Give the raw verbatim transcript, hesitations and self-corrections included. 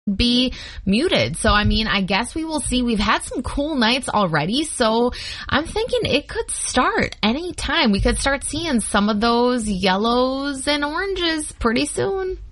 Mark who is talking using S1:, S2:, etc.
S1: be muted. So, I mean, I guess we will see. We've had some cool nights already, so I'm thinking it could start anytime. We could start seeing some of those yellows and oranges pretty soon.